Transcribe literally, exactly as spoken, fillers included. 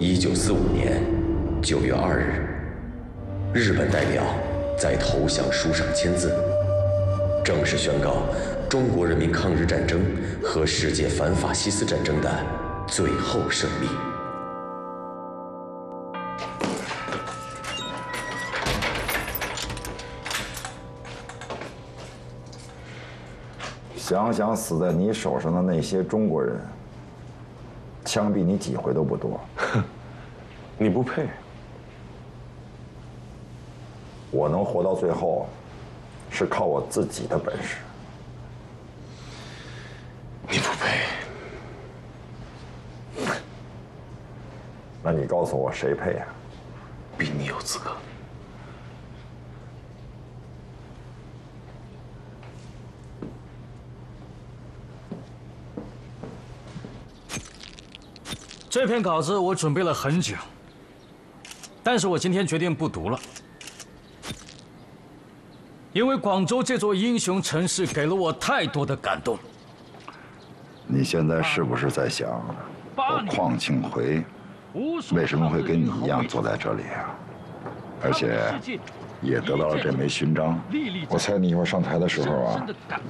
一九四五年九月二日，日本代表在投降书上签字，正式宣告中国人民抗日战争和世界反法西斯战争的最后胜利。 想想死在你手上的那些中国人，枪毙你几回都不多。 你不配。 我能活到最后，是靠我自己的本事。 你不配。 那你告诉我谁配啊？ 比你有资格。 这篇稿子我准备了很久，但是我今天决定不读了，因为广州这座英雄城市给了我太多的感动。 你现在是不是在想，我邝庆回为什么会跟你一样坐在这里啊？而且也得到了这枚勋章。我猜你一会儿上台的时候啊，